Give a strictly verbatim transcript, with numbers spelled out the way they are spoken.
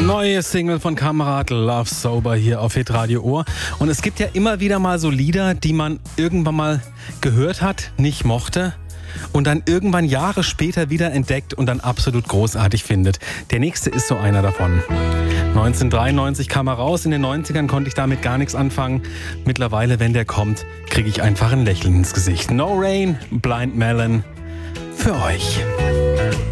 Neue Single von Kamerad, Love Sober hier auf Hitradio Ohr. Und es gibt ja immer wieder mal so Lieder, die man irgendwann mal gehört hat, nicht mochte und dann irgendwann Jahre später wieder entdeckt und dann absolut großartig findet. Der nächste ist so einer davon. neunzehnhundertdreiundneunzig kam er raus, in den neunzigern konnte ich damit gar nichts anfangen. Mittlerweile, wenn der kommt, kriege ich einfach ein Lächeln ins Gesicht. No Rain, Blind Melon, für euch.